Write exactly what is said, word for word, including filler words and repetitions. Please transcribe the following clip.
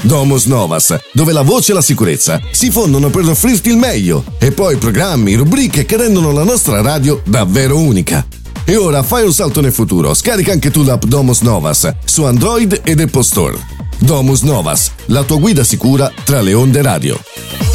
Domus Novas, dove la voce e la sicurezza si fondono per offrirti il meglio, e poi programmi, rubriche che rendono la nostra radio davvero unica. E ora fai un salto nel futuro, scarica anche tu l'app Domus Novas su Android ed Apple Store. Domus Novas, la tua guida sicura tra le onde radio.